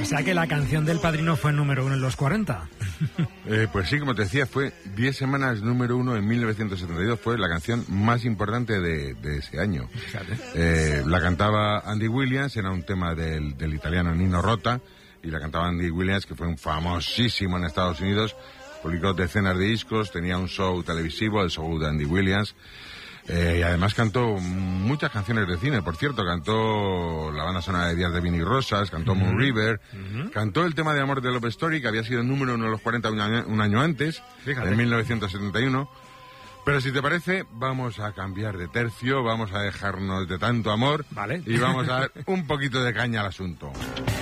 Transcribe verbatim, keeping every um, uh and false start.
O sea que la canción del Padrino fue número uno en los cuarenta. Eh, pues sí, como te decía, fue diez semanas número uno en mil novecientos setenta y dos. Fue la canción más importante de, de ese año. Eh, la cantaba Andy Williams, era un tema del, del italiano Nino Rota, y la cantaba Andy Williams, que fue un famosísimo en Estados Unidos. Publicó decenas de discos, tenía un show televisivo, el show de Andy Williams. Eh, y además cantó muchas canciones de cine. Por cierto, cantó la banda sonora de Días de Vino y Rosas, cantó uh-huh. Moon River, uh-huh. cantó el tema de Amor de Love Story, que había sido número uno de los cuarenta un año, un año antes, Fíjate. en mil novecientos setenta y uno. Pero si te parece, vamos a cambiar de tercio, vamos a dejarnos de tanto amor, vale. y vamos a dar un poquito de caña al asunto.